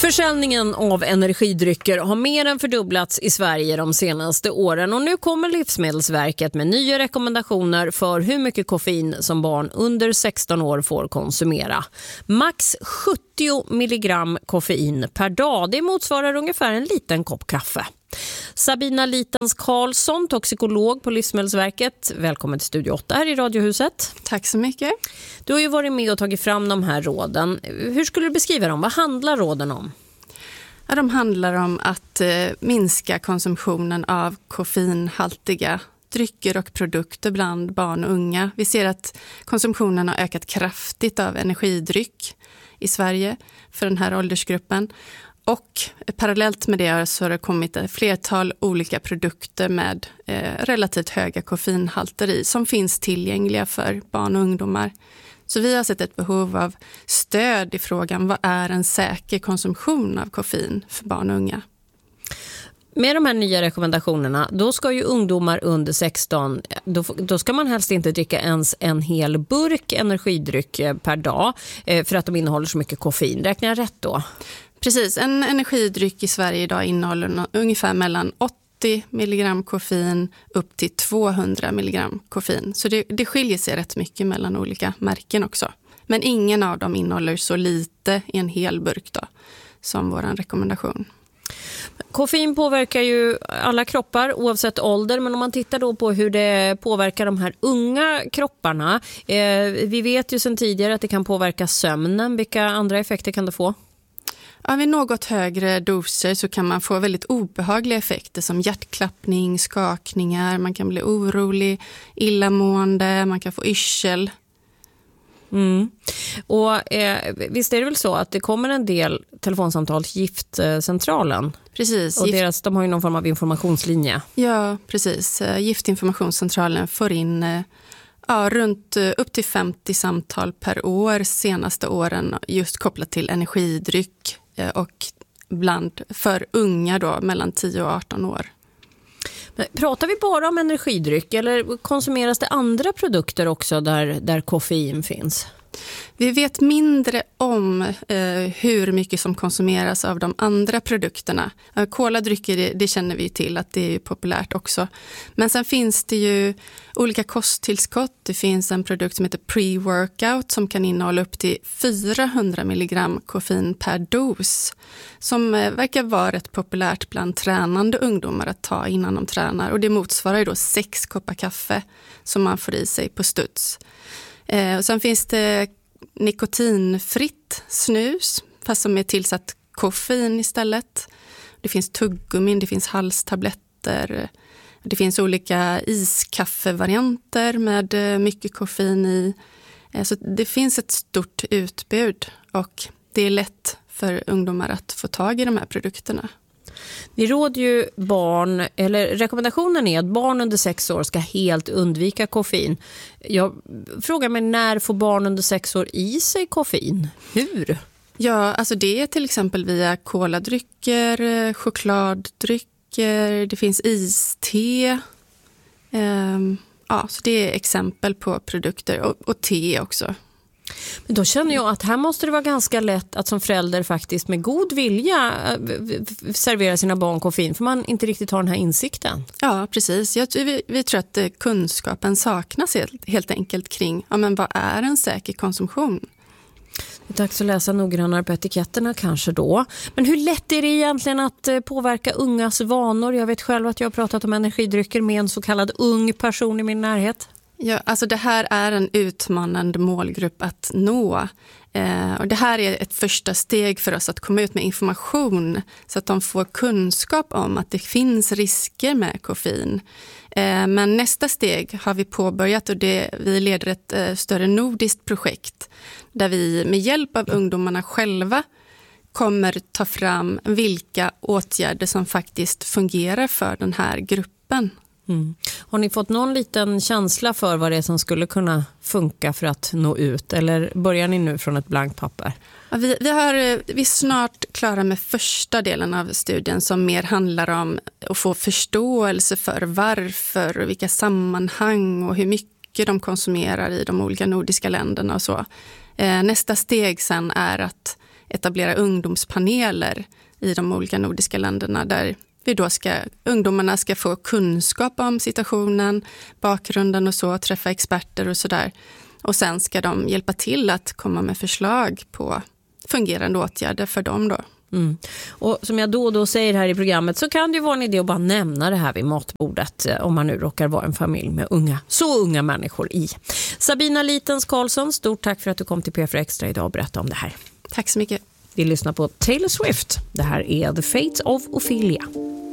Försäljningen av energidrycker har mer än fördubblats i Sverige de senaste åren och nu kommer Livsmedelsverket med nya rekommendationer för hur mycket koffein som barn under 16 år får konsumera. Max 70 milligram koffein per dag, det motsvarar ungefär en liten kopp kaffe. Sabina Litens Karlsson, toxikolog på Livsmedelsverket. Välkommen till Studio 8 här i Radiohuset. Tack så mycket. Du har ju varit med och tagit fram de här råden. Hur skulle du beskriva dem? Vad handlar råden om? Ja, de handlar om att minska konsumtionen av koffeinhaltiga drycker och produkter bland barn och unga. Vi ser att konsumtionen har ökat kraftigt av energidryck i Sverige för den här åldersgruppen. Och parallellt med det så har det kommit ett flertal olika produkter med relativt höga koffeinhalter i som finns tillgängliga för barn och ungdomar. Så vi har sett ett behov av stöd i frågan vad är en säker konsumtion av koffein för barn och unga. Med de här nya rekommendationerna, då ska ju ungdomar under 16, då ska man helst inte dricka ens en hel burk energidryck per dag för att de innehåller så mycket koffein. Räknar jag rätt då? Precis, en energidryck i Sverige idag innehåller ungefär mellan 80 milligram koffein upp till 200 milligram koffein. Så det skiljer sig rätt mycket mellan olika märken också. Men ingen av dem innehåller så lite i en hel burk då, som vår rekommendation. Koffein påverkar ju alla kroppar oavsett ålder, men om man tittar då på hur det påverkar de här unga kropparna. Vi vet ju sedan tidigare att det kan påverka sömnen. Vilka andra effekter kan det få? Ja, vid något högre doser så kan man få väldigt obehagliga effekter som hjärtklappning, skakningar, man kan bli orolig, illamående, man kan få yrsel. Och visst är det väl så att det kommer en del telefonsamtal till Giftcentralen? Precis. Och de har ju någon form av informationslinje. Ja, precis. Giftinformationscentralen får in runt upp till 50 samtal per år senaste åren just kopplat till energidryck och för unga då mellan 10 och 18 år. Men pratar vi bara om energidryck eller konsumeras det andra produkter också där koffein finns? Vi vet mindre om hur mycket som konsumeras av de andra produkterna. Koladrycker, det känner vi till att det är populärt också. Men sen finns det ju olika kosttillskott. Det finns en produkt som heter pre-workout som kan innehålla upp till 400 milligram koffein per dos. Som verkar vara rätt populärt bland tränande ungdomar att ta innan de tränar. Och det motsvarar ju då 6 koppar kaffe som man får i sig på studs. Och sen finns det nikotinfritt snus fast som är tillsatt koffein istället. Det finns tuggummin, det finns halstabletter. Det finns olika iskaffevarianter med mycket koffein i. Så det finns ett stort utbud och det är lätt för ungdomar att få tag i de här produkterna. Vi råder ju rekommendationen är att barn under 6 år ska helt undvika koffein. Jag frågar mig, när får barn under 6 år i sig koffein? Hur? Ja, alltså det är till exempel via koladrycker, chokladdrycker, det finns iste. Så det är exempel på produkter och te också. Men då känner jag att här måste det vara ganska lätt att som förälder faktiskt med god vilja servera sina barn koffein för man inte riktigt har den här insikten. Ja, precis. Vi tror att kunskapen saknas helt enkelt kring men vad är en säker konsumtion? Det är dags att läsa noggrannare på etiketterna kanske då. Men hur lätt är det egentligen att påverka ungas vanor? Jag vet själv att jag har pratat om energidrycker med en så kallad ung person i min närhet. Ja, alltså det här är en utmanande målgrupp att nå. Och det här är ett första steg för oss att komma ut med information så att de får kunskap om att det finns risker med koffein. Men nästa steg har vi påbörjat och vi leder ett större nordiskt projekt där vi med hjälp av ungdomarna själva kommer ta fram vilka åtgärder som faktiskt fungerar för den här gruppen. Har ni fått någon liten känsla för vad det är som skulle kunna funka för att nå ut? Eller börjar ni nu från ett blankt papper? Ja, vi är snart klara med första delen av studien som mer handlar om att få förståelse för varför och vilka sammanhang och hur mycket de konsumerar i de olika nordiska länderna och så. Nästa steg sen är att etablera ungdomspaneler i de olika nordiska länderna där ungdomarna ska få kunskap om situationen, bakgrunden och så, träffa experter och sådär. Och sen ska de hjälpa till att komma med förslag på fungerande åtgärder för dem då. Mm. Och som jag då och då säger här i programmet så kan det ju vara en idé att bara nämna det här vid matbordet om man nu råkar vara en familj med så unga människor i. Sabina Litens Karlsson, stort tack för att du kom till P4 Extra idag och berättade om det här. Tack så mycket. Vi lyssnar på Taylor Swift. Det här är The Fate of Ophelia.